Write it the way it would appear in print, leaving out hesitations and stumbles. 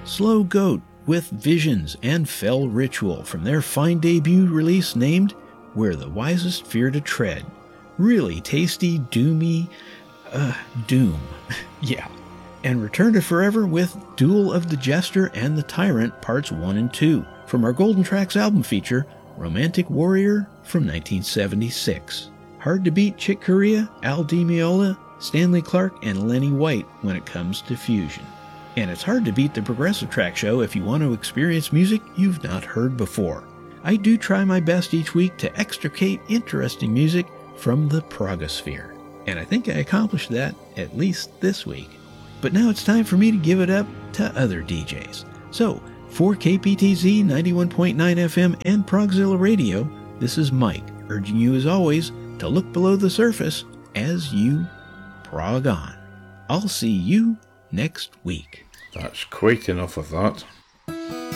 Slow Goat with Visions and Fell Ritual from their fine debut release named Where the Wisest Fear to Tread. Really tasty, doomy, doom. Yeah. And Return to Forever with Duel of the Jester and the Tyrant Parts 1 and 2 from our Golden Tracks album feature, Romantic Warrior from 1976. Hard to beat Chick Corea, Al Di Meola, Stanley Clarke, and Lenny White when it comes to fusion. And it's hard to beat the Progressive Track Show if you want to experience music you've not heard before. I do try my best each week to extricate interesting music from the progosphere, and I think I accomplished that at least this week. But now it's time for me to give it up to other DJs. So, for KPTZ 91.9 FM and Progzilla Radio, this is Mike, urging you as always to look below the surface as you prog on. I'll see you next week. That's quite enough of that.